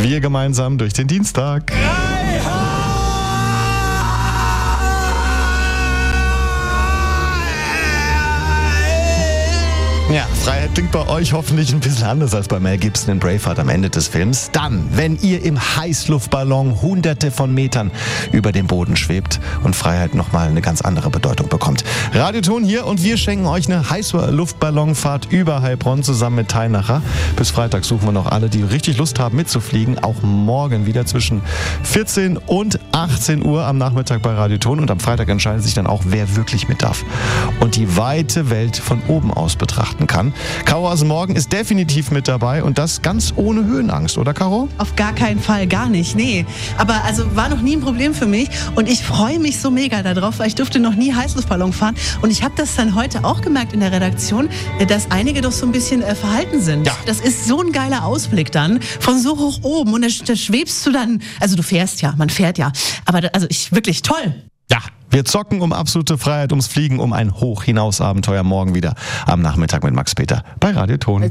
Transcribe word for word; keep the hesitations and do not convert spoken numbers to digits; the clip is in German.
Wir gemeinsam durch den Dienstag. Ja, Freiheit klingt bei euch hoffentlich ein bisschen anders als bei Mel Gibson in Braveheart am Ende des Films. Dann, wenn ihr im Heißluftballon hunderte von Metern über dem Boden schwebt und Freiheit nochmal eine ganz andere Bedeutung bekommt. Radioton hier und wir schenken euch eine Heißluftballonfahrt über Heilbronn zusammen mit Teilnacher. Bis Freitag suchen wir noch alle, die richtig Lust haben mitzufliegen. Auch morgen wieder zwischen vierzehn und achtzehn Uhr am Nachmittag bei Radioton. Und am Freitag entscheidet sich dann auch, wer wirklich mit darf und die weite Welt von oben aus betrachten kann. Caro aus dem Morgen ist definitiv mit dabei und das ganz ohne Höhenangst, oder Caro? Auf gar keinen Fall, gar nicht, nee. Aber also war noch nie ein Problem für mich und ich freue mich so mega darauf, weil ich durfte noch nie Heißluftballon fahren und ich habe das dann heute auch gemerkt in der Redaktion, dass einige doch so ein bisschen äh, verhalten sind. Ja. Das ist so ein geiler Ausblick dann, von so hoch oben und da, da schwebst du dann, also du fährst ja, man fährt ja, aber da, also ich, wirklich toll. Ja, wir zocken um absolute Freiheit, ums Fliegen, um ein Hoch-Hinaus-Abenteuer morgen wieder am Nachmittag mit Max Peter bei Radioton.